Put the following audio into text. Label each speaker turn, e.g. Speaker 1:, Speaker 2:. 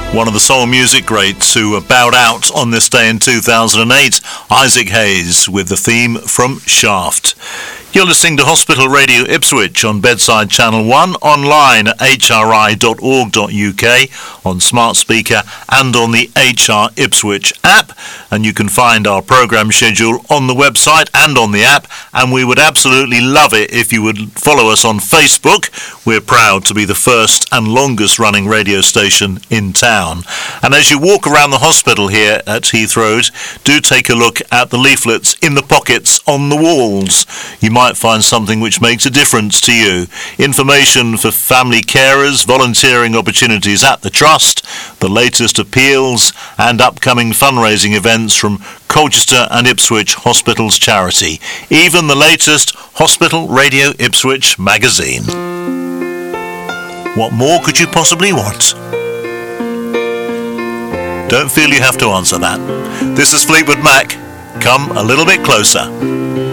Speaker 1: One of the soul music greats who bowed out on this day in 2008, Isaac Hayes, with the theme from Shaft. You're listening to Hospital Radio Ipswich on Bedside Channel 1, online at hri.org.uk, on smart speaker and on the HR Ipswich app. And you can find our programme schedule on the website and on the app. And we would absolutely love it if you would follow us on Facebook. We're proud to be the first and longest running radio station in town. And as you walk around the hospital here at Heath Road, do take a look at the leaflets in the pockets on the walls. You might find something which makes a difference to you. Information for family carers, volunteering opportunities at the Trust, the latest appeals and upcoming fundraising events from Colchester and Ipswich Hospitals Charity. Even the latest Hospital Radio Ipswich magazine. What more could you possibly want? Don't feel you have to answer that. This is Fleetwood Mac. Come a little bit closer.